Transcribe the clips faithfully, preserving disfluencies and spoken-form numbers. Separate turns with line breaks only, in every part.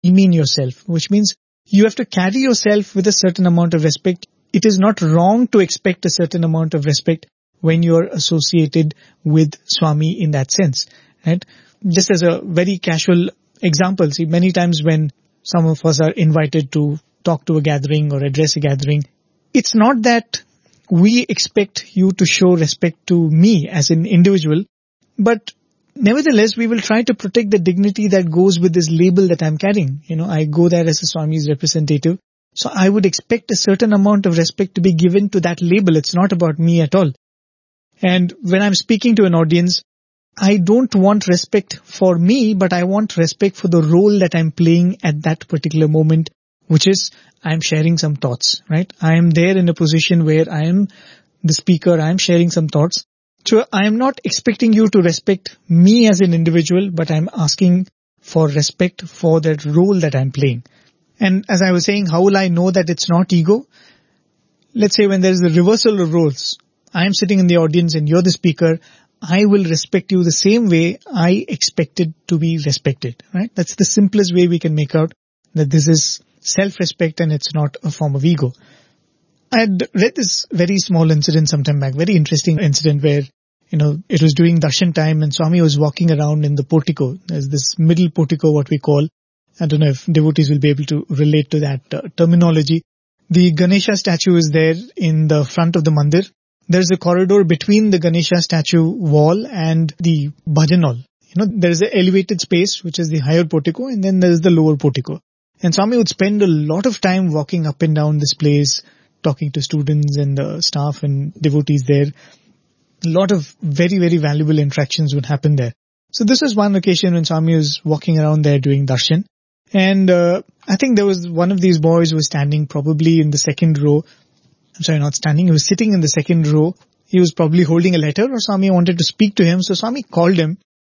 demean yourself, which means you have to carry yourself with a certain amount of respect. It is not wrong to expect a certain amount of respect when you're associated with Swami in that sense, right? Just as a very casual example, see, many times when some of us are invited to talk to a gathering or address a gathering, it's not that we expect you to show respect to me as an individual, but nevertheless, we will try to protect the dignity that goes with this label that I'm carrying. You know, I go there as a Swami's representative. So I would expect a certain amount of respect to be given to that label. It's not about me at all. And when I'm speaking to an audience, I don't want respect for me, but I want respect for the role that I'm playing at that particular moment, which is I'm sharing some thoughts, right? I am there in a position where I am the speaker, I am sharing some thoughts. So I am not expecting you to respect me as an individual, but I'm asking for respect for that role that I'm playing. And as I was saying, how will I know that it's not ego? Let's say when there is a reversal of roles, I am sitting in the audience and you're the speaker, I will respect you the same way I expected to be respected, right? That's the simplest way we can make out that this is self-respect and it's not a form of ego. I had read this very small incident sometime back, very interesting incident where, you know, it was during darshan time and Swami was walking around in the portico. There's this middle portico, what we call. I don't know if devotees will be able to relate to that uh, terminology. The Ganesha statue is there in the front of the mandir. There's a corridor between the Ganesha statue wall and the bhajan hall. You know, there's an elevated space, which is the higher portico, and then there's the lower portico. And Swami would spend a lot of time walking up and down this place, talking to students and the staff and devotees there. A lot of very, very valuable interactions would happen there. So this was one occasion when Swami was walking around there doing darshan. And uh, I think there was one of these boys who was standing probably in the second row. I'm sorry, not standing. He was sitting in the second row. He was probably holding a letter or Swami wanted to speak to him. So Swami called him.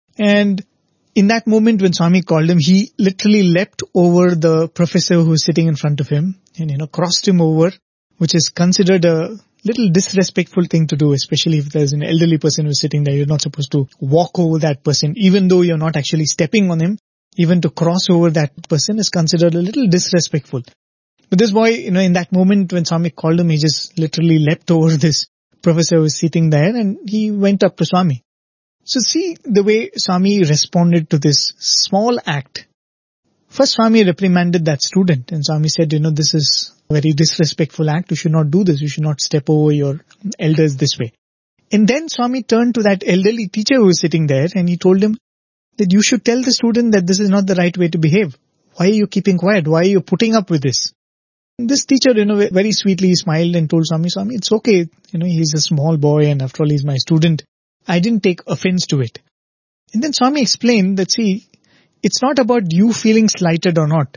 And in that moment when Swami called him, he literally leapt over the professor who was sitting in front of him and, you know, crossed him over, which is considered a little disrespectful thing to do, especially if there's an elderly person who's sitting there. You're not supposed to walk over that person, even though you're not actually stepping on him. Even to cross over that person is considered a little disrespectful. But this boy, you know, in that moment when Swami called him, he just literally leapt over this professor who was sitting there and he went up to Swami. So see the way Swami responded to this small act. First Swami reprimanded that student and Swami said, you know, this is a very disrespectful act. You should not do this. You should not step over your elders this way. And then Swami turned to that elderly teacher who was sitting there and he told him that you should tell the student that this is not the right way to behave. Why are you keeping quiet? Why are you putting up with this? This teacher, you know, very sweetly smiled and told Swami, Swami, it's okay. You know, he's a small boy and after all, he's my student. I didn't take offense to it. And then Swami explained that, see, it's not about you feeling slighted or not.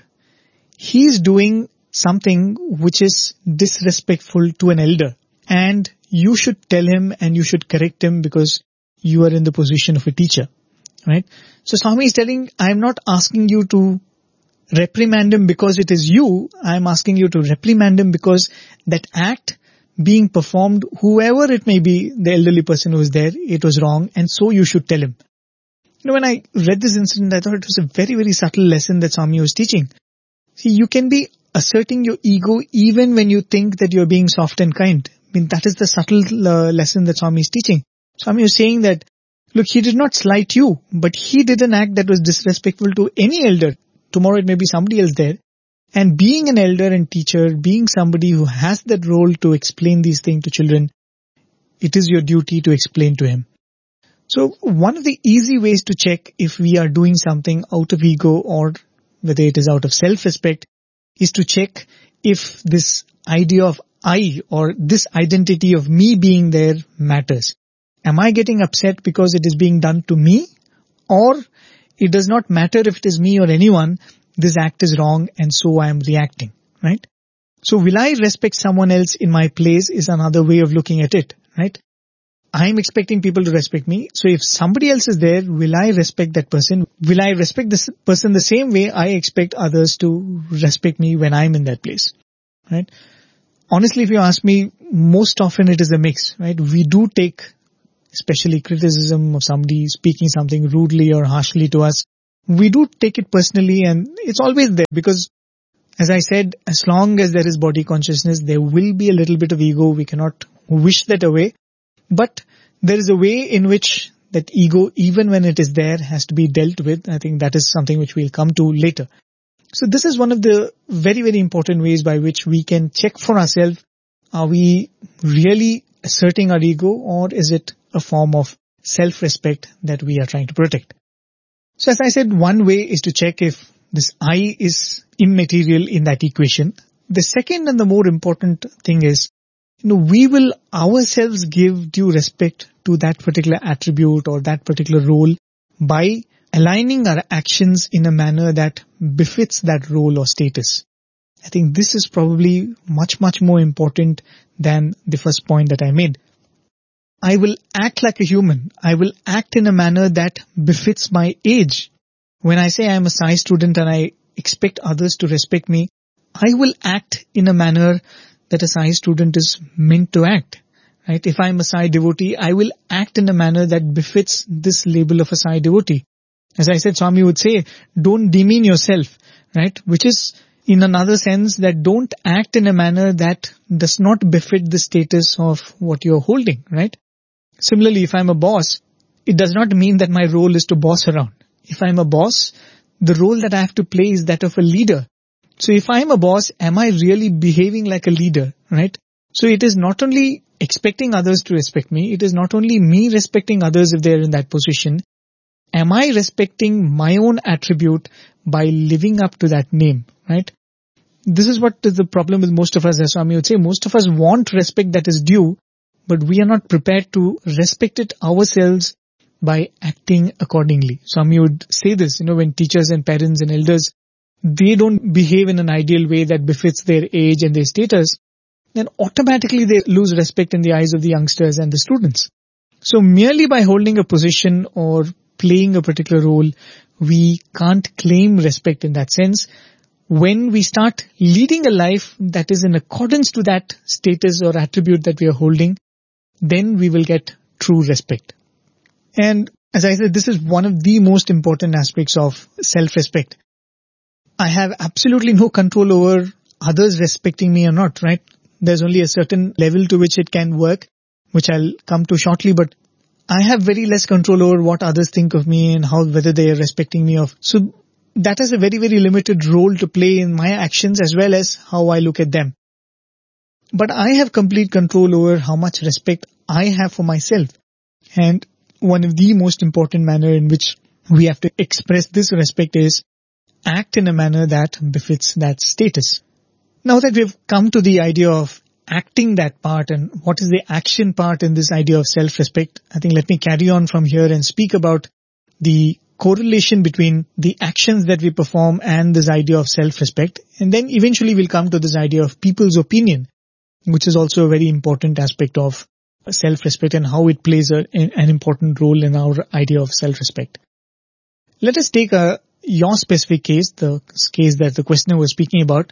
He's doing something which is disrespectful to an elder. And you should tell him and you should correct him because you are in the position of a teacher. Right? So Swami is telling, I am not asking you to reprimand him because it is you. I am asking you to reprimand him because that act being performed, whoever it may be, the elderly person who was there, it was wrong and so you should tell him. You know, when I read this incident, I thought it was a very, very subtle lesson that Swami was teaching. See, you can be asserting your ego even when you think that you're being soft and kind. I mean, that is the subtle uh, lesson that Swami is teaching. Swami was saying that, look, he did not slight you, but he did an act that was disrespectful to any elder. Tomorrow it may be somebody else there. And being an elder and teacher, being somebody who has that role to explain these things to children, it is your duty to explain to him. So one of the easy ways to check if we are doing something out of ego or whether it is out of self-respect is to check if this idea of I or this identity of me being there matters. Am I getting upset because it is being done to me? Or it does not matter if it is me or anyone, this act is wrong and so I am reacting, right? So will I respect someone else in my place is another way of looking at it, right? I am expecting people to respect me. So if somebody else is there, will I respect that person? Will I respect this person the same way I expect others to respect me when I'm in that place, right? Honestly, if you ask me, most often it is a mix, right? We do take especially criticism of somebody speaking something rudely or harshly to us. we do take it personally, and it's always there because, as I said, as long as there is body consciousness, there will be a little bit of ego. We cannot wish that away. But there is a way in which that ego, even when it is there, has to be dealt with. I think that is something which we'll come to later. So this is one of the very, very important ways by which we can check for ourselves, are we really asserting our ego, or is it a form of self-respect that we are trying to protect? So as I said, one way is to check if this I is immaterial in that equation. The second and the more important thing is, you know, we will ourselves give due respect to that particular attribute or that particular role by aligning our actions in a manner that befits that role or status. I think this is probably much, much more important than the first point that I made. I will act like a human. I will act in a manner that befits my age. When I say I am a Sai student and I expect others to respect me, I will act in a manner that a Sai student is meant to act. Right? If I am a Sai devotee, I will act in a manner that befits this label of a Sai devotee. As I said, Swami would say, don't demean yourself, right? Which is, in another sense, that don't act in a manner that does not befit the status of what you're holding, right? Similarly, if I'm a boss, it does not mean that my role is to boss around. If I'm a boss, the role that I have to play is that of a leader. So if I'm a boss, am I really behaving like a leader, right? So it is not only expecting others to respect me, it is not only me respecting others if they're in that position. Am I respecting my own attribute by living up to that name, right? This is what is the problem with most of us, as Swami would say. Most of us want respect that is due, but we are not prepared to respect it ourselves by acting accordingly. Swami would say this, you know, when teachers and parents and elders, they don't behave in an ideal way that befits their age and their status, then automatically they lose respect in the eyes of the youngsters and the students. So merely by holding a position or playing a particular role, we can't claim respect in that sense. When we start leading a life that is in accordance to that status or attribute that we are holding, then we will get true respect. And as I said, this is one of the most important aspects of self-respect. I have absolutely no control over others respecting me or not, right? There's only a certain level to which it can work, which I'll come to shortly, but I have very less control over what others think of me and how, whether they are respecting me of. So that has a very, very limited role to play in my actions as well as how I look at them. But I have complete control over how much respect I have for myself. And one of the most important manner in which we have to express this respect is act in a manner that befits that status. Now that we've come to the idea of acting that part and what is the action part in this idea of self-respect, I think let me carry on from here and speak about the correlation between the actions that we perform and this idea of self-respect. And then eventually we'll come to this idea of people's opinion, which is also a very important aspect of self-respect and how it plays a, an important role in our idea of self-respect. Let us take a, your specific case, the case that the questioner was speaking about,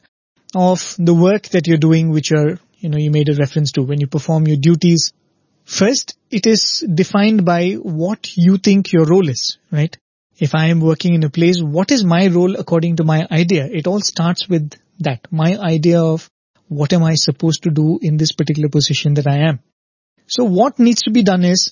of the work that you're doing, which are, you know, you made a reference to when you perform your duties. First, it is defined by what you think your role is, right? If I am working in a place, what is my role according to my idea? It all starts with that, my idea of what am I supposed to do in this particular position that I am. So what needs to be done is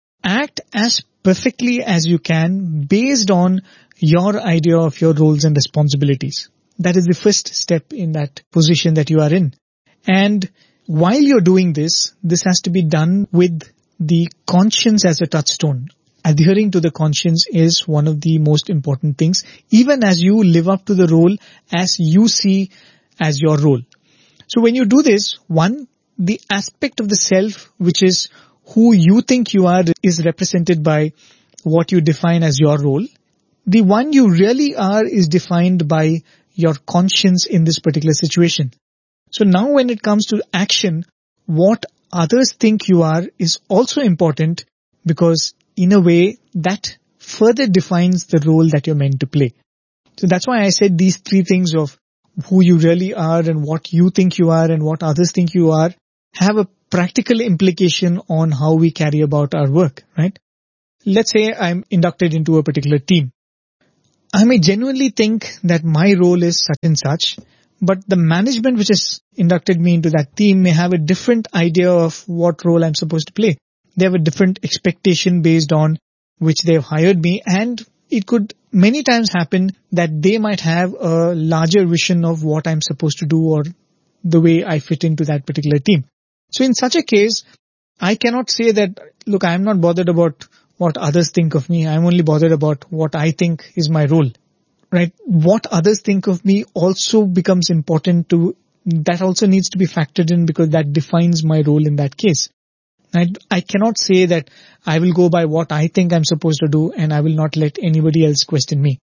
act as perfectly as you can based on your idea of your roles and responsibilities. That is the first step in that position that you are in. And while you're doing this, this has to be done with the conscience as a touchstone. Adhering to the conscience is one of the most important things, even as you live up to the role as you see as your role. So when you do this, one, the aspect of the self, which is who you think you are, is represented by what you define as your role. The one you really are is defined by your conscience in this particular situation. So now when it comes to action, what others think you are is also important, because in a way that further defines the role that you're meant to play. So that's why I said these three things of who you really are and what you think you are and what others think you are have a practical implication on how we carry about our work, right? Let's say I'm inducted into a particular team. I may genuinely think that my role is such and such, but the management which has inducted me into that team may have a different idea of what role I'm supposed to play. They have a different expectation based on which they've hired me, and it could many times happen that they might have a larger vision of what I'm supposed to do or the way I fit into that particular team. So in such a case, I cannot say that, look, I'm not bothered about what others think of me. I'm only bothered about what I think is my role, right? What others think of me also becomes important to, that also needs to be factored in because that defines my role in that case. I, I cannot say that I will go by what I think I'm supposed to do and I will not let anybody else question me.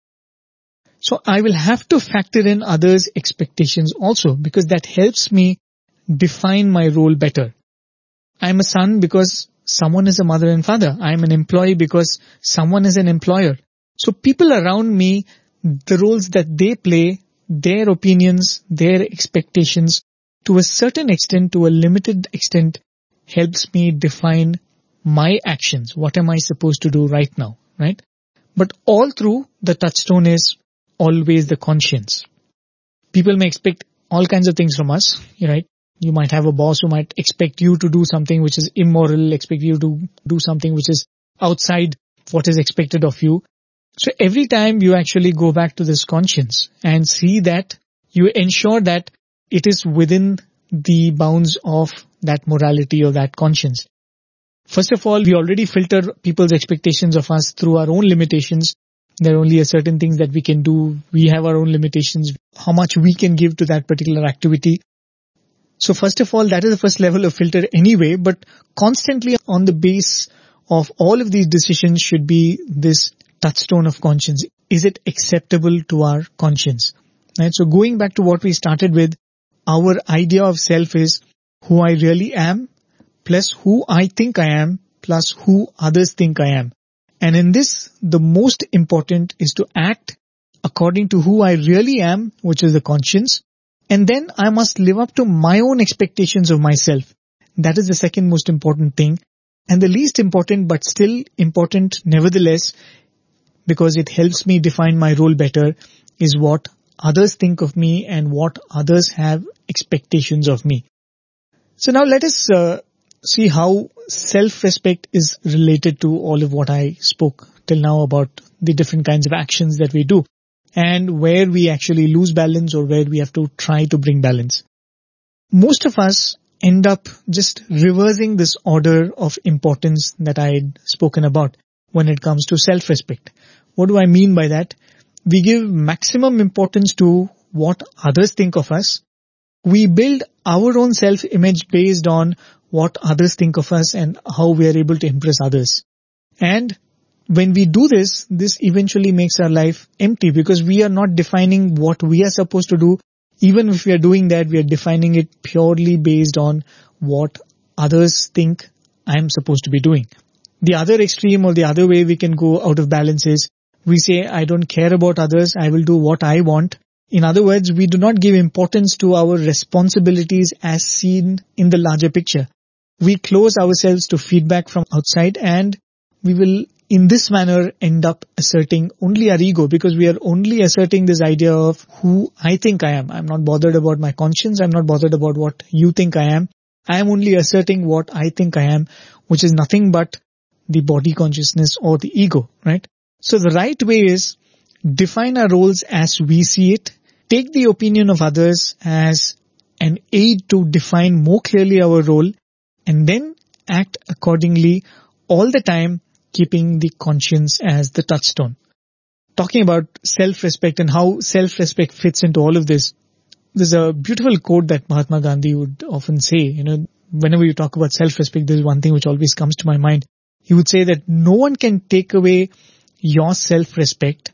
So I will have to factor in others' expectations also because that helps me define my role better. I'm a son because someone is a mother and father. I'm an employee because someone is an employer. So people around me, the roles that they play, their opinions, their expectations, to a certain extent, to a limited extent, helps me define my actions. What am I supposed to do right now, right? But all through, the touchstone is always the conscience. People may expect all kinds of things from us, right? You might have a boss who might expect you to do something which is immoral, expect you to do something which is outside what is expected of you. So every time you actually go back to this conscience and see that you ensure that it is within the bounds of that morality or that conscience. First of all, we already filter people's expectations of us through our own limitations. There are only a certain things that we can do. We have our own limitations, how much we can give to that particular activity. So first of all, that is the first level of filter anyway, but constantly on the base of all of these decisions should be this touchstone of conscience. Is it acceptable to our conscience? Right? So going back to what we started with, our idea of self is who I really am, plus who I think I am, plus who others think I am. And in this, the most important is to act according to who I really am, which is the conscience. And then I must live up to my own expectations of myself. That is the second most important thing. And the least important, but still important nevertheless, because it helps me define my role better, is what others think of me and what others have expectations of me. So now let us uh, see how self-respect is related to all of what I spoke till now about the different kinds of actions that we do and where we actually lose balance or where we have to try to bring balance. Most of us end up just reversing this order of importance that I had spoken about when it comes to self-respect. What do I mean by that? We give maximum importance to what others think of us. We build our own self-image based on what others think of us and how we are able to impress others. And when we do this, this eventually makes our life empty because we are not defining what we are supposed to do. Even if we are doing that, we are defining it purely based on what others think I am supposed to be doing. The other extreme or the other way we can go out of balance is we say, I don't care about others, I will do what I want. In other words, we do not give importance to our responsibilities as seen in the larger picture. We close ourselves to feedback from outside and we will in this manner end up asserting only our ego because we are only asserting this idea of who I think I am. I'm not bothered about my conscience. I'm not bothered about what you think I am. I am only asserting what I think I am, which is nothing but the body consciousness or the ego, right? So the right way is define our roles as we see it, take the opinion of others as an aid to define more clearly our role, and then act accordingly all the time, keeping the conscience as the touchstone. Talking about self-respect and how self-respect fits into all of this, there's a beautiful quote that Mahatma Gandhi would often say, you know, whenever you talk about self-respect, there's one thing which always comes to my mind. He would say that no one can take away your self-respect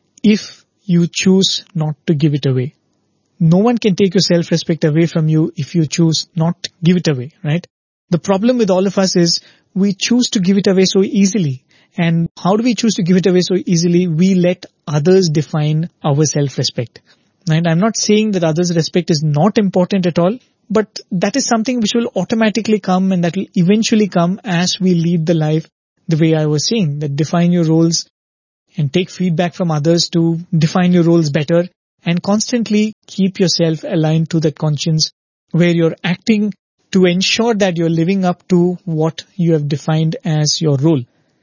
if you choose not to give it away. No one can take your self-respect away from you if you choose not to give it away, right? The problem with all of us is we choose to give it away so easily. And how do we choose to give it away so easily? We let others define our self-respect. Right? I'm not saying that others' respect is not important at all, but that is something which will automatically come and that will eventually come as we lead the life the way I was saying, that define your roles and take feedback from others to define your roles better, and constantly keep yourself aligned to that conscience where you're acting to ensure that you're living up to what you have defined as your role.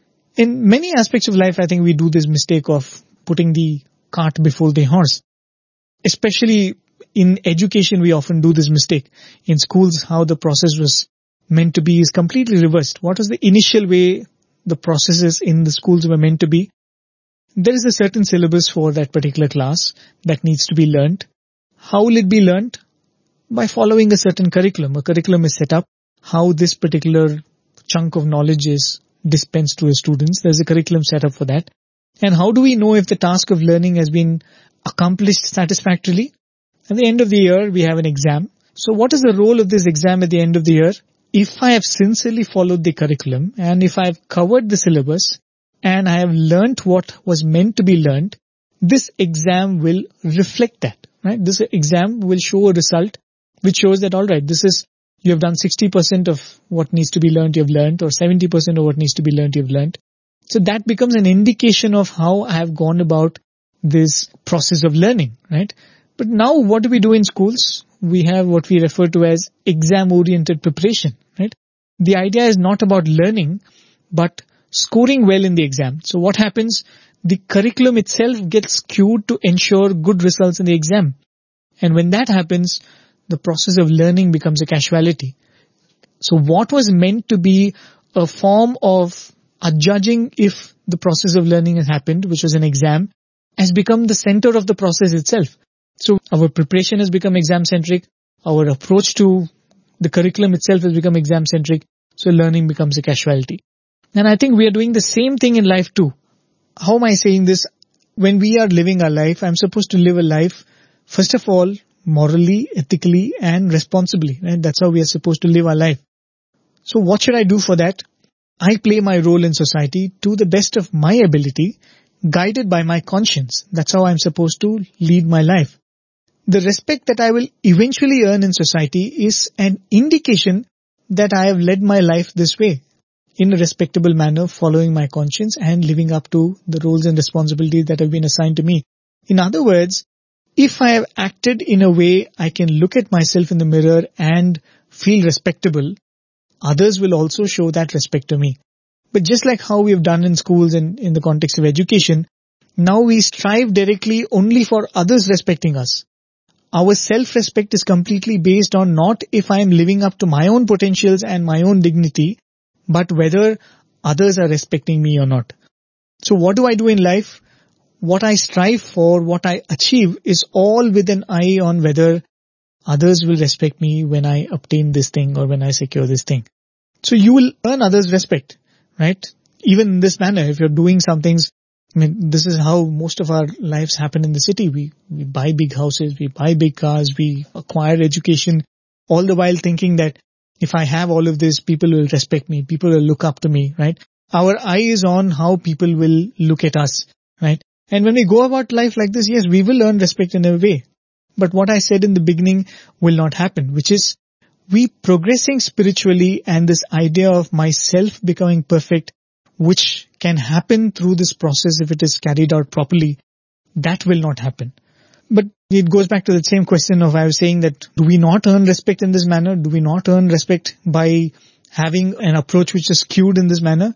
In many aspects of life, I think we do this mistake of putting the cart before the horse. Especially in education, we often do this mistake. In schools, how the process was meant to be is completely reversed. What was the initial way the processes in the schools were meant to be? There is a certain syllabus for that particular class that needs to be learnt. How will it be learnt? By following a certain curriculum. A curriculum is set up. How this particular chunk of knowledge is dispensed to the students. There's a curriculum set up for that. And how do we know if the task of learning has been accomplished satisfactorily? At the end of the year, we have an exam. So what is the role of this exam at the end of the year? If I have sincerely followed the curriculum and if I have covered the syllabus and I have learnt what was meant to be learnt, this exam will reflect that, right? This exam will show a result which shows that, all right, this is, you have done sixty percent of what needs to be learnt, you have learnt, or seventy percent of what needs to be learnt, you have learnt. So that becomes an indication of how I have gone about this process of learning, right? But now what do we do in schools? We have what we refer to as exam-oriented preparation, right? The idea is not about learning, but scoring well in the exam. So what happens? The curriculum itself gets skewed to ensure good results in the exam. And when that happens, the process of learning becomes a casualty. So what was meant to be a form of a judging if the process of learning has happened, which was an exam, has become the center of the process itself. So our preparation has become exam-centric. Our approach to the curriculum itself has become exam-centric. So learning becomes a casualty. And I think we are doing the same thing in life too. How am I saying this? When we are living our life, I'm supposed to live a life, first of all, morally, ethically, and responsibly. Right? That's how we are supposed to live our life. So what should I do for that? I play my role in society to the best of my ability, guided by my conscience. That's how I'm supposed to lead my life. The respect that I will eventually earn in society is an indication that I have led my life this way, in a respectable manner, following my conscience and living up to the roles and responsibilities that have been assigned to me. In other words, if I have acted in a way I can look at myself in the mirror and feel respectable, others will also show that respect to me. But just like how we have done in schools and in the context of education, now we strive directly only for others respecting us. Our self-respect is completely based on not if I am living up to my own potentials and my own dignity, but whether others are respecting me or not. So what do I do in life? What I strive for, what I achieve is all with an eye on whether others will respect me when I obtain this thing or when I secure this thing. So you will earn others' respect, right? Even in this manner, if you're doing some things, I mean, this is how most of our lives happen in the city. We, we buy big houses, we buy big cars, we acquire education, all the while thinking that if I have all of this, people will respect me, people will look up to me, right? Our eye is on how people will look at us, right? And when we go about life like this, yes, we will earn respect in a way. But what I said in the beginning will not happen, which is we progressing spiritually and this idea of myself becoming perfect, which can happen through this process if it is carried out properly, that will not happen. But it goes back to the same question of I was saying that do we not earn respect in this manner? Do we not earn respect by having an approach which is skewed in this manner?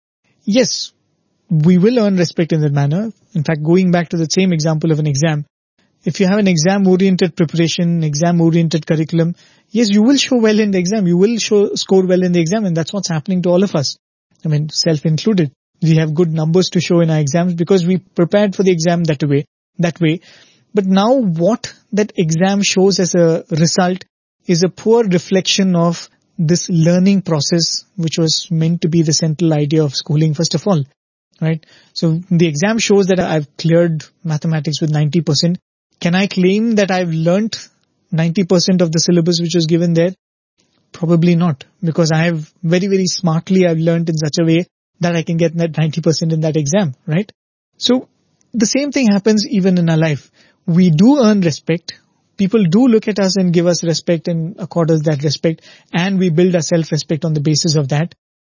Yes, we will earn respect in that manner. In fact, going back to the same example of an exam, if you have an exam-oriented preparation, exam-oriented curriculum, yes, you will show well in the exam. You will show score well in the exam, and that's what's happening to all of us. I mean, self-included. We have good numbers to show in our exams because we prepared for the exam that way, that way. But now what that exam shows as a result is a poor reflection of this learning process, which was meant to be the central idea of schooling, first of all, right? So the exam shows that I've cleared mathematics with ninety percent. Can I claim that I've learnt ninety percent of the syllabus which was given there? Probably not, because I have very, very smartly, I've learned in such a way that I can get that ninety percent in that exam, right? So the same thing happens even in our life. We do earn respect. People do look at us and give us respect and accord us that respect, and we build our self-respect on the basis of that.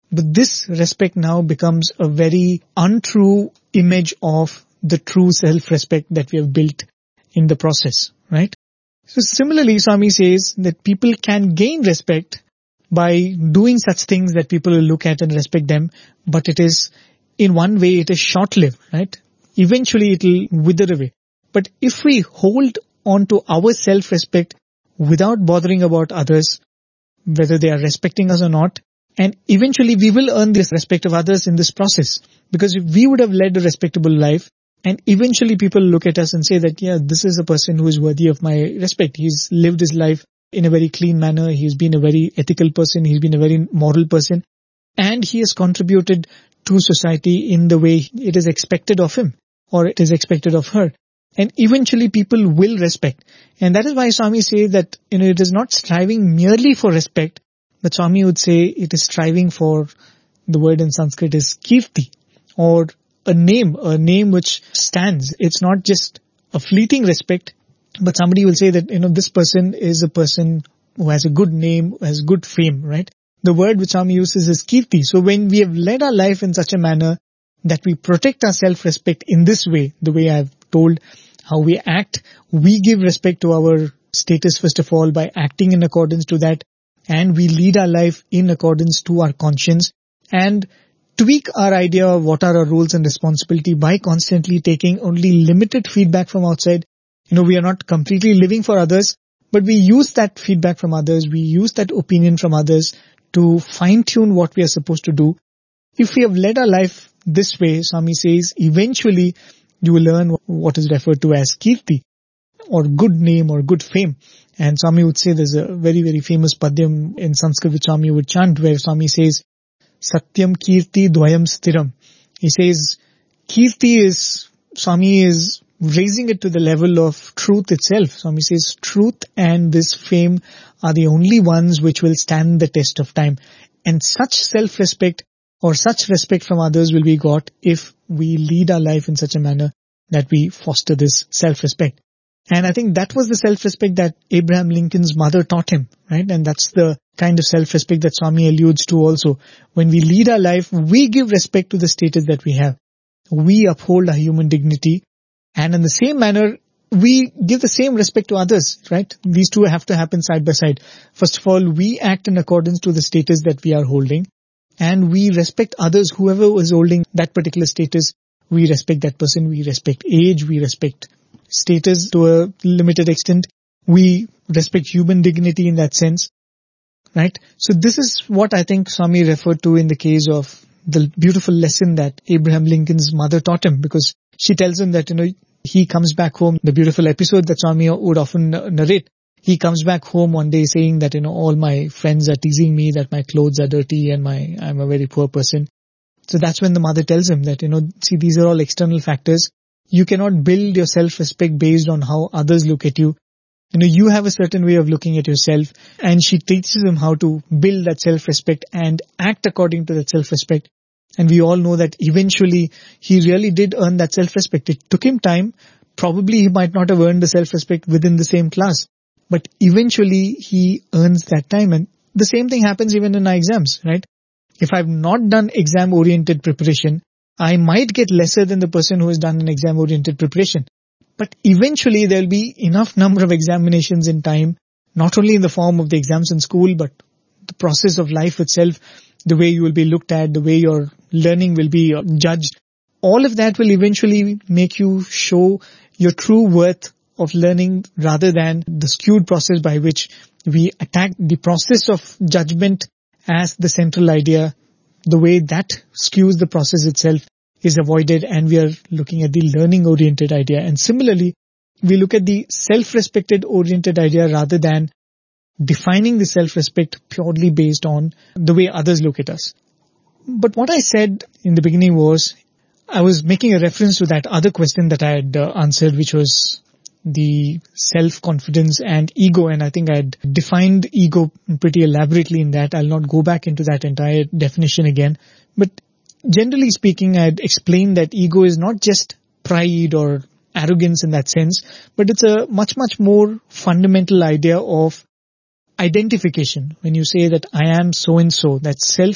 But this respect now becomes a very untrue image of the true self-respect that we have built in the process, right? So similarly, Swami says that people can gain respect by doing such things that people will look at and respect them, but it is, in one way, it is short-lived, right? Eventually it will wither away. But if we hold on to our self-respect without bothering about others, whether they are respecting us or not, and eventually we will earn this respect of others in this process. Because if we would have led a respectable life, and eventually people look at us and say that, yeah, this is a person who is worthy of my respect. He's lived his life in a very clean manner. He's been a very ethical person. He's been a very moral person. And he has contributed to society in the way it is expected of him, or it is expected of her. And eventually people will respect. And that is why Swami says that, you know, it is not striving merely for respect, but Swami would say it is striving for, the word in Sanskrit is kirti, or a name, a name which stands. It's not just a fleeting respect, but somebody will say that, you know, this person is a person who has a good name, who has good fame, right? The word which Swami uses is kirti. So when we have led our life in such a manner that we protect our self-respect in this way, the way I've told, how we act, we give respect to our status first of all by acting in accordance to that, and we lead our life in accordance to our conscience, and tweak our idea of what are our roles and responsibility by constantly taking only limited feedback from outside. You know, we are not completely living for others, but we use that feedback from others, we use that opinion from others to fine-tune what we are supposed to do. If we have led our life this way, Swami says, eventually you will learn what is referred to as kirti, or good name or good fame. And Swami would say there's a very, very famous padyam in Sanskrit which Swami would chant, where Swami says, Satyam Kirti Dvayam Stiram. He says, Kirti is, Swami is raising it to the level of truth itself. Swami says, truth and this fame are the only ones which will stand the test of time. And such self-respect or such respect from others will be got if we lead our life in such a manner that we foster this self-respect. And I think that was the self-respect that Abraham Lincoln's mother taught him, right? And that's the kind of self-respect that Swami alludes to also. When we lead our life, we give respect to the status that we have. We uphold our human dignity. And in the same manner, we give the same respect to others, right? These two have to happen side by side. First of all, we act in accordance to the status that we are holding. And we respect others, whoever is holding that particular status. We respect that person. We respect age. We respect status to a limited extent. We respect human dignity in that sense, right? So this is what I think Swami referred to in the case of the beautiful lesson that Abraham Lincoln's mother taught him, because she tells him that, you know, he comes back home, the beautiful episode that Swami would often narrate. He comes back home one day saying that, you know, all my friends are teasing me, that my clothes are dirty and my I'm a very poor person. So that's when the mother tells him that, you know, see, these are all external factors. You cannot build your self-respect based on how others look at you. You know, you have a certain way of looking at yourself, and she teaches him how to build that self-respect and act according to that self-respect. And we all know that eventually he really did earn that self-respect. It took him time. Probably he might not have earned the self-respect within the same class, but eventually he earns that time. And the same thing happens even in our exams, right? If I've not done exam-oriented preparation, I might get lesser than the person who has done an exam-oriented preparation. But eventually there will be enough number of examinations in time, not only in the form of the exams in school, but the process of life itself, the way you will be looked at, the way your learning will be judged. All of that will eventually make you show your true worth of learning, rather than the skewed process by which we attack the process of judgment as the central idea. The way that skews the process itself is avoided, and we are looking at the learning-oriented idea. And similarly, we look at the self-respected oriented idea rather than defining the self-respect purely based on the way others look at us. But what I said in the beginning was, I was making a reference to that other question that I had uh, answered, which was the self-confidence and ego. And I think I had defined ego pretty elaborately in that. I'll not go back into that entire definition again. But generally speaking, I had explained that ego is not just pride or arrogance in that sense, but it's a much, much more fundamental idea of identification. When you say that I am so and so, that self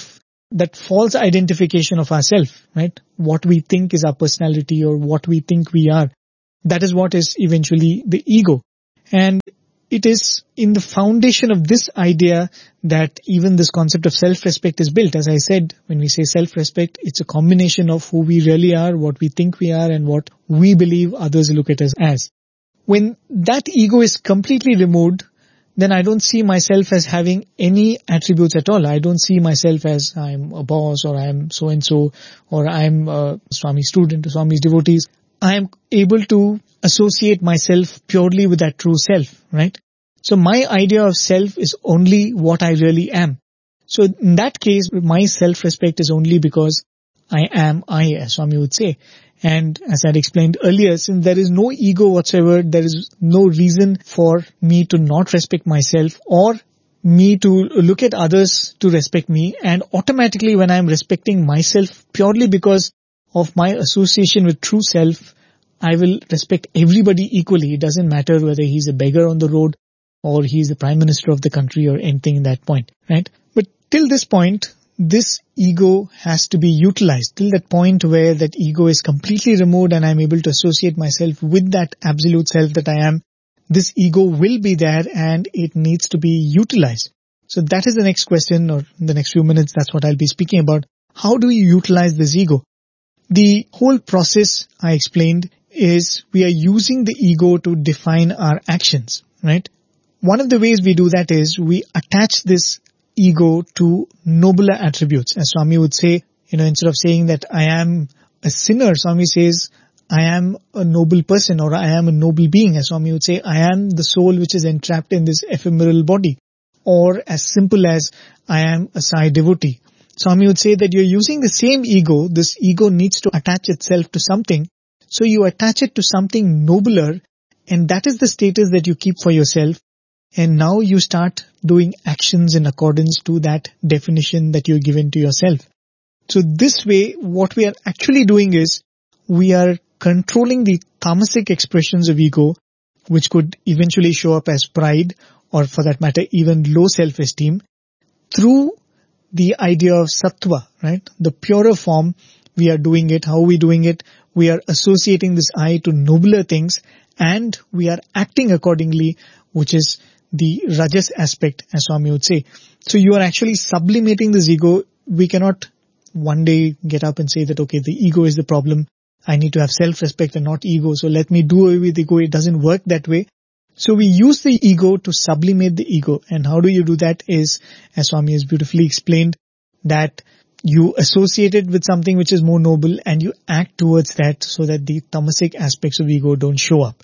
that false identification of ourselves, right? What we think is our personality or what we think we are. That is what is eventually the ego. And it is in the foundation of this idea that even this concept of self-respect is built. As I said, when we say self-respect, it's a combination of who we really are, what we think we are, and what we believe others look at us as. When that ego is completely removed, then I don't see myself as having any attributes at all. I don't see myself as I'm a boss or I'm so-and-so or I'm a Swami student or Swami's devotees. I am able to associate myself purely with that true self, right? So my idea of self is only what I really am. So in that case, my self-respect is only because I am I, as Swami would say. And as I had explained earlier, since there is no ego whatsoever, there is no reason for me to not respect myself or me to look at others to respect me. And automatically when I'm respecting myself purely because of my association with true self, I will respect everybody equally. It doesn't matter whether he's a beggar on the road or he's the prime minister of the country or anything in that point, right? But till this point, this ego has to be utilized. Till that point where that ego is completely removed and I'm able to associate myself with that absolute self that I am, this ego will be there and it needs to be utilized. So that is the next question, or in the next few minutes, that's what I'll be speaking about. How do we utilize this ego? The whole process I explained is we are using the ego to define our actions, right? One of the ways we do that is we attach this ego to nobler attributes. As Swami would say, you know, instead of saying that I am a sinner, Swami says, I am a noble person or I am a noble being. As Swami would say, I am the soul which is entrapped in this ephemeral body. Or as simple as I am a Sai devotee. Swami would say that you're using the same ego. This ego needs to attach itself to something. So you attach it to something nobler, and that is the status that you keep for yourself. And now you start doing actions in accordance to that definition that you've given to yourself. So this way, what we are actually doing is we are controlling the tamasic expressions of ego, which could eventually show up as pride or for that matter, even low self-esteem, through the idea of sattva, right? The purer form, we are doing it. How are we doing it? We are associating this I to nobler things and we are acting accordingly, which is the rajas aspect, as Swami would say. So you are actually sublimating this ego. We cannot one day get up and say that, okay, the ego is the problem. I need to have self-respect and not ego. So let me do away with ego. It doesn't work that way. So we use the ego to sublimate the ego. And how do you do that is, as Swami has beautifully explained, that you associate it with something which is more noble and you act towards that so that the tamasic aspects of ego don't show up.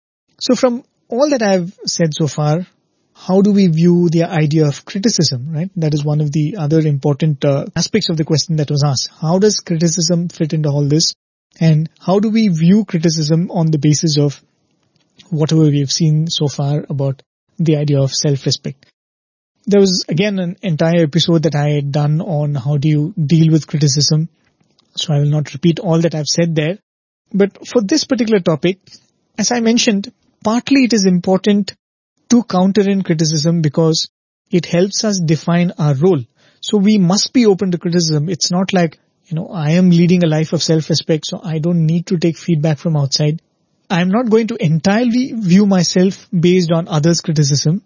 So from all that I've said so far, how do we view the idea of criticism, right? That is one of the other important uh, aspects of the question that was asked. How does criticism fit into all this? And how do we view criticism on the basis of whatever we've seen so far about the idea of self-respect? There was again an entire episode that I had done on how do you deal with criticism. So I will not repeat all that I've said there. But for this particular topic, as I mentioned, partly it is important to counter in criticism because it helps us define our role. So we must be open to criticism. It's not like, you know, I am leading a life of self-respect, so I don't need to take feedback from outside. I'm not going to entirely view myself based on others' criticism.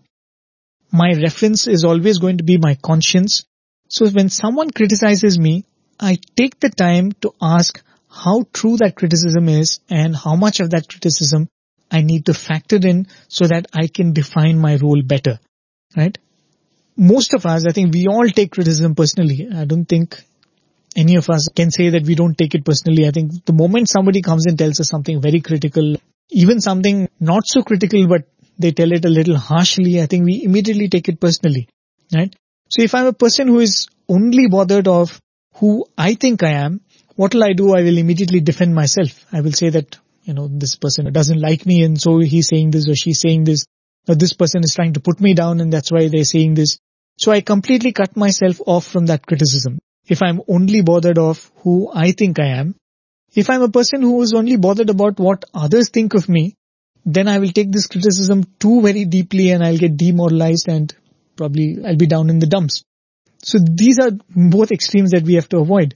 My reference is always going to be my conscience. So when someone criticizes me, I take the time to ask how true that criticism is and how much of that criticism I need to factor in so that I can define my role better, right? Most of us, I think we all take criticism personally. I don't think any of us can say that we don't take it personally. I think the moment somebody comes and tells us something very critical, even something not so critical, but they tell it a little harshly, I think we immediately take it personally, right? So if I'm a person who is only bothered of who I think I am, what will I do? I will immediately defend myself. I will say that, you know, this person doesn't like me and so he's saying this or she's saying this, or this person is trying to put me down and that's why they're saying this. So I completely cut myself off from that criticism. If I'm only bothered of who I think I am, if I'm a person who is only bothered about what others think of me, then I will take this criticism too very deeply and I'll get demoralized and probably I'll be down in the dumps. So these are both extremes that we have to avoid.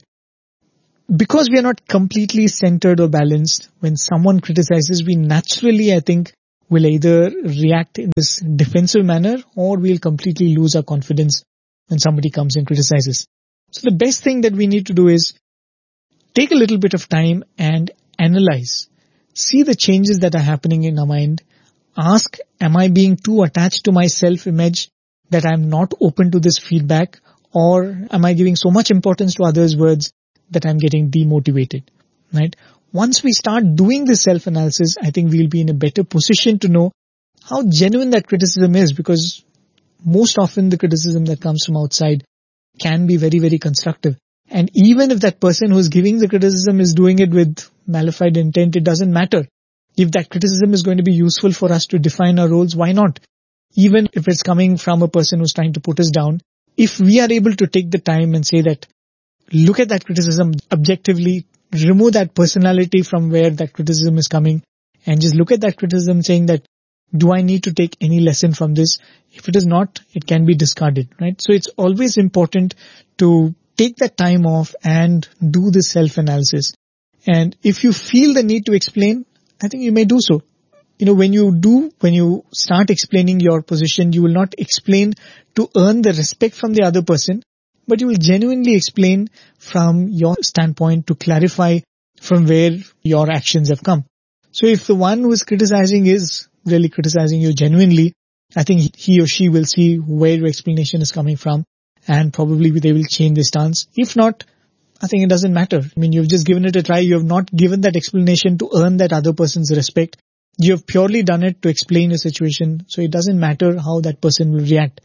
Because we are not completely centered or balanced, when someone criticizes, we naturally, I think, will either react in this defensive manner or we'll completely lose our confidence when somebody comes and criticizes. So the best thing that we need to do is take a little bit of time and analyze. See the changes that are happening in our mind. Ask, am I being too attached to my self-image that I'm not open to this feedback? Or am I giving so much importance to others' words that I'm getting demotivated, right? Once we start doing this self-analysis, I think we'll be in a better position to know how genuine that criticism is, because most often the criticism that comes from outside can be very, very constructive. And even if that person who's giving the criticism is doing it with malified intent, it doesn't matter. If that criticism is going to be useful for us to define our roles, why not? Even if it's coming from a person who's trying to put us down, if we are able to take the time and say that, look at that criticism objectively, remove that personality from where that criticism is coming, and just look at that criticism saying that, do I need to take any lesson from this? If it is not, it can be discarded, right? So it's always important to take that time off and do this self-analysis. And if you feel the need to explain, I think you may do so. You know, when you do, when you start explaining your position, you will not explain to earn the respect from the other person, but you will genuinely explain from your standpoint to clarify from where your actions have come. So if the one who is criticizing is really criticizing you genuinely, I think he or she will see where your explanation is coming from and probably they will change their stance. If not, I think it doesn't matter. I mean, you've just given it a try. You have not given that explanation to earn that other person's respect. You have purely done it to explain a situation. So it doesn't matter how that person will react.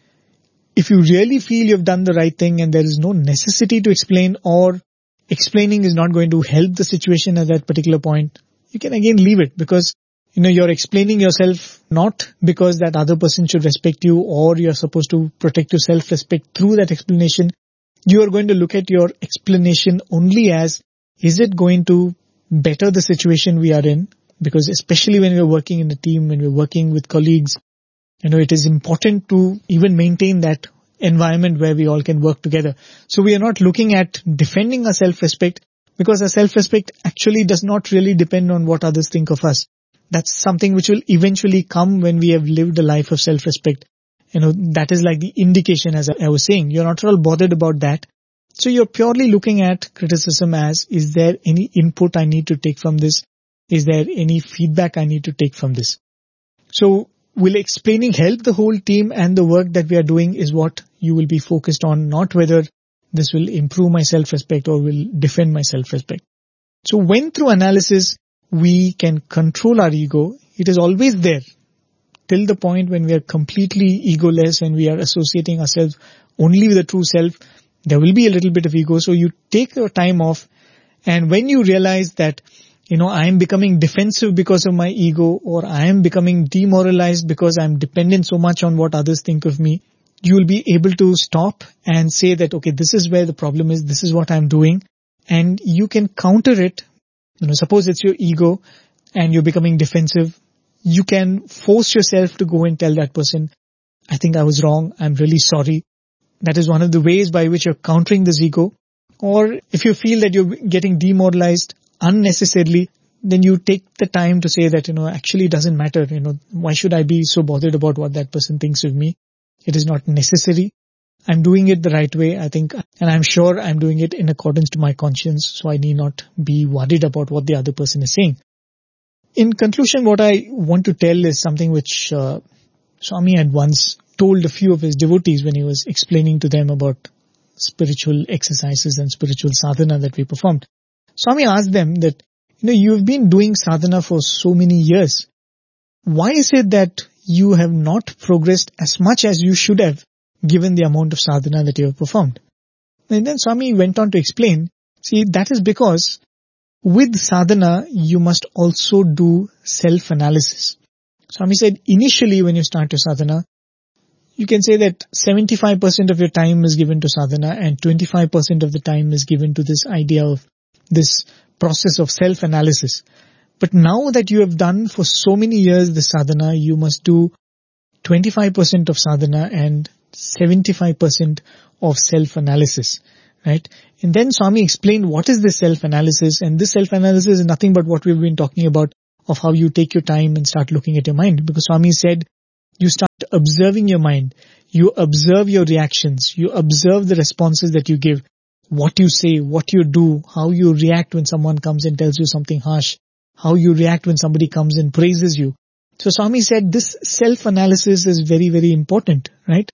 If you really feel you've done the right thing and there is no necessity to explain, or explaining is not going to help the situation at that particular point, you can again leave it, because you know you're explaining yourself not because that other person should respect you or you're supposed to protect your self-respect through that explanation. You are going to look at your explanation only as, is it going to better the situation we are in? Because especially when we're working in a team, when we're working with colleagues, you know, it is important to even maintain that environment where we all can work together. So we are not looking at defending our self-respect, because our self-respect actually does not really depend on what others think of us. That's something which will eventually come when we have lived a life of self-respect. You know, that is like the indication, as I was saying. You're not at all bothered about that. So you're purely looking at criticism as, is there any input I need to take from this? Is there any feedback I need to take from this? So will explaining help the whole team and the work that we are doing is what you will be focused on, not whether this will improve my self-respect or will defend my self-respect. So when through analysis we can control our ego, it is always there till the point when we are completely egoless and we are associating ourselves only with the true self. There will be a little bit of ego. So you take your time off, and when you realize that, you know, I am becoming defensive because of my ego, or I am becoming demoralized because I am dependent so much on what others think of me, you will be able to stop and say that, okay, this is where the problem is. This is what I'm doing. And you can counter it. You know, suppose it's your ego and you're becoming defensive. You can force yourself to go and tell that person, I think I was wrong. I'm really sorry. That is one of the ways by which you're countering this ego. Or if you feel that you're getting demoralized unnecessarily, then you take the time to say that, you know, actually it doesn't matter. You know, why should I be so bothered about what that person thinks of me? It is not necessary. I'm doing it the right way, I think, and I'm sure I'm doing it in accordance to my conscience, so I need not be worried about what the other person is saying. In conclusion, what I want to tell is something which uh, Swami had once told a few of his devotees when he was explaining to them about spiritual exercises and spiritual sadhana that we performed. Swami asked them that, you know, you've been doing sadhana for so many years. Why is it that you have not progressed as much as you should have, given the amount of sadhana that you have performed? And then Swami went on to explain, see, that is because with sadhana, you must also do self-analysis. Swami said, initially when you start your sadhana, you can say that seventy-five percent of your time is given to sadhana and twenty-five percent of the time is given to this idea of this process of self-analysis. But now that you have done for so many years the sadhana, you must do twenty-five percent of sadhana and seventy-five percent of self-analysis, right? And then Swami explained what is this self-analysis, and this self-analysis is nothing but what we've been talking about, of how you take your time and start looking at your mind. Because Swami said, you start observing your mind, you observe your reactions, you observe the responses that you give, what you say, what you do, how you react when someone comes and tells you something harsh, how you react when somebody comes and praises you. So Swami said this self-analysis is very, very important, right?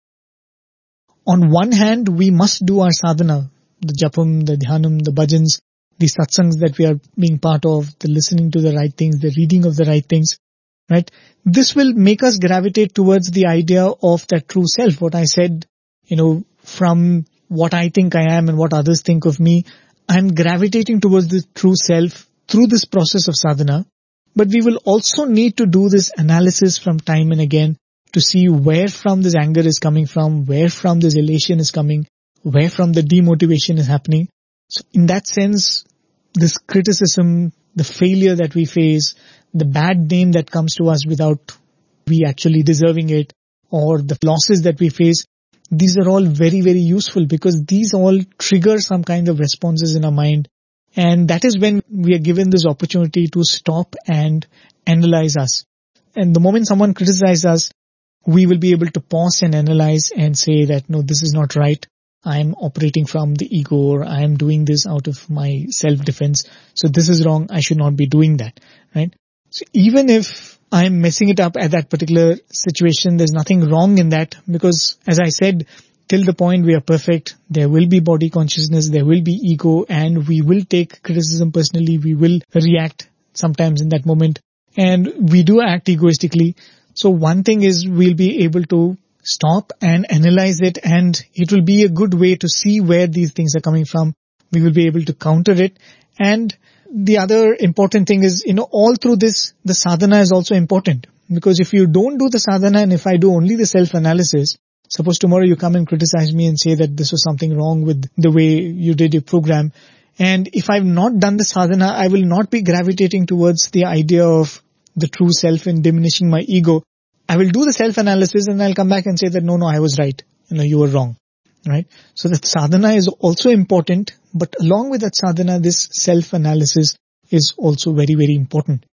On one hand, we must do our sadhana, the japam, the dhyanam, the bhajans, the satsangs that we are being part of, the listening to the right things, the reading of the right things, right? This will make us gravitate towards the idea of that true self. What I said, you know, from what I think I am and what others think of me, I'm gravitating towards the true self through this process of sadhana. But we will also need to do this analysis from time and again to see where from this anger is coming from, where from this elation is coming, where from the demotivation is happening. So in that sense, this criticism, the failure that we face, the bad name that comes to us without we actually deserving it, or the losses that we face, these are all very, very useful because these all trigger some kind of responses in our mind. And that is when we are given this opportunity to stop and analyze us. And the moment someone criticizes us, we will be able to pause and analyze and say that, no, this is not right. I am operating from the ego, or I am doing this out of my self-defense. So this is wrong. I should not be doing that, right? So even if I am messing it up at that particular situation, there's nothing wrong in that because, as I said, till the point we are perfect, there will be body consciousness, there will be ego, and we will take criticism personally. We will react sometimes in that moment, and we do act egoistically. So one thing is we'll be able to stop and analyze it, and it will be a good way to see where these things are coming from. We will be able to counter it. And the other important thing is, you know, all through this, the sadhana is also important. Because if you don't do the sadhana and if I do only the self-analysis, suppose tomorrow you come and criticize me and say that this was something wrong with the way you did your program. And if I've not done the sadhana, I will not be gravitating towards the idea of the true self and diminishing my ego. I will do the self-analysis and I'll come back and say that, no, no, I was right. You know, you were wrong. Right? So that sadhana is also important, but along with that sadhana, this self-analysis is also very, very important.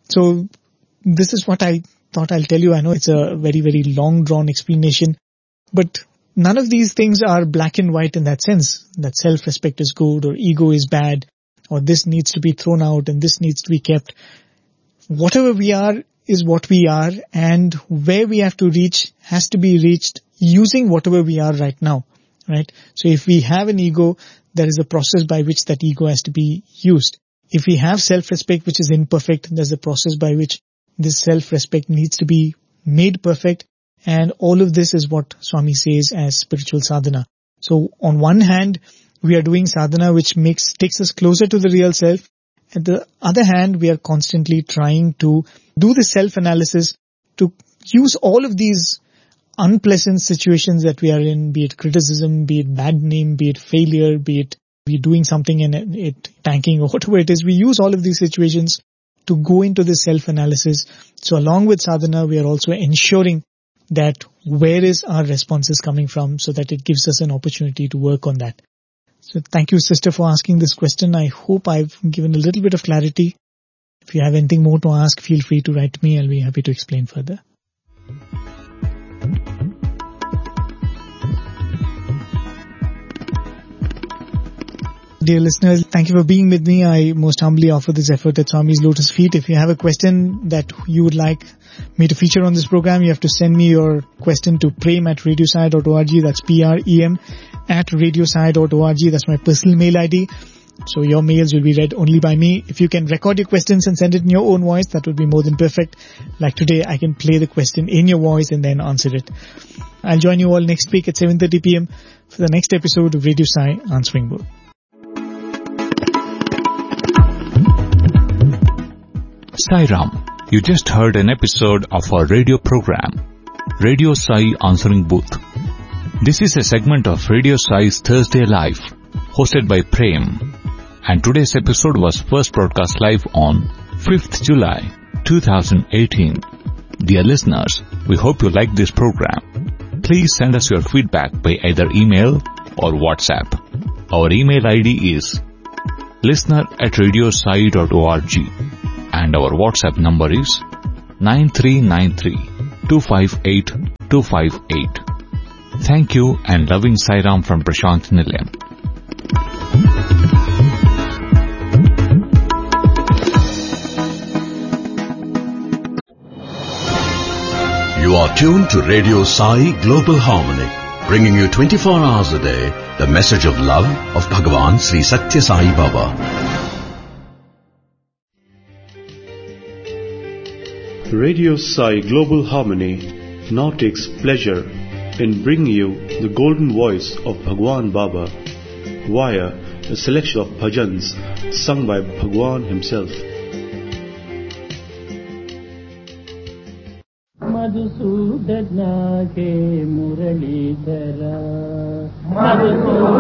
So this is what I thought I'll tell you. I know it's a very, very long drawn explanation, but none of these things are black and white in that sense, that self-respect is good or ego is bad, or this needs to be thrown out and this needs to be kept. Whatever we are is what we are, and where we have to reach has to be reached using whatever we are right now. Right? So if we have an ego, there is a process by which that ego has to be used. If we have self-respect which is imperfect, there's a process by which this self-respect needs to be made perfect. And all of this is what Swami says as spiritual sadhana. So on one hand, we are doing sadhana which makes takes us closer to the real self. At the other hand, we are constantly trying to do the self-analysis to use all of these unpleasant situations that we are in, be it criticism, be it bad name, be it failure, be it we doing something and it tanking or whatever it is. We use all of these situations to go into the self-analysis. So along with sadhana, we are also ensuring that where is our responses coming from so that it gives us an opportunity to work on that. So thank you, sister, for asking this question. I hope I've given a little bit of clarity. If you have anything more to ask, feel free to write to me. I'll be happy to explain further. Dear listeners, thank you for being with me. I most humbly offer this effort at Swami's Lotus Feet. If you have a question that you would like me to feature on this program, you have to send me your question to prem at radiosai dot org. That's P R E M at radiosai dot org. That's my personal mail I D. So your mails will be read only by me. If you can record your questions and send it in your own voice, that would be more than perfect. Like today, I can play the question in your voice and then answer it. I'll join you all next week at seven thirty p.m. for the next episode of Radio Sai Answering Both.
Sai Ram, you just heard an episode of our radio program, Radio Sai Answering Booth. This is a segment of Radio Sai's Thursday Live, hosted by Prem. And today's episode was first broadcast live on fifth of July, two thousand eighteen. Dear listeners, we hope you like this program. Please send us your feedback by either email or WhatsApp. Our email I D is listener at radiosai dot org and our WhatsApp number is nine three nine three two five eight two five eight. Thank you and loving Sai Ram from Prashant Nilayam.
You are tuned to Radio Sai Global Harmony, bringing you twenty-four hours a day the message of love of Bhagavan Sri Satya Sai Baba.
Radio Sai Global Harmony now takes pleasure in bringing you the golden voice of Bhagwan Baba via a selection of bhajans sung by Bhagwan himself.
Madhusudana के मुरलीधरा मधुसूदना